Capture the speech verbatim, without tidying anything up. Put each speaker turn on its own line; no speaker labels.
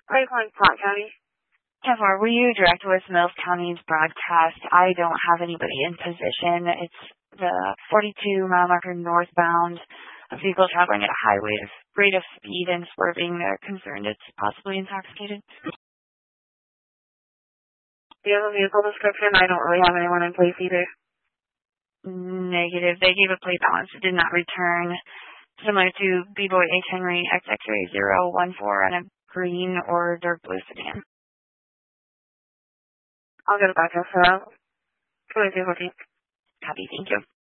Are you calling Platte County?
ten four, were you direct with Mills County's broadcast? I don't have anybody in position. It's the forty-two mile marker northbound. A vehicle traveling at a high rate of, rate of speed and swerving. They're concerned it's possibly intoxicated.
Do you have a vehicle description? I don't really have anyone in place either.
Negative. They gave a plate balance. It did not return. Similar to B-Boy H. Henry X X-ray zero one four on a green or dark blue sedan.
I'll get it back to you for that. twenty-two fourteen.
Copy. Thank you.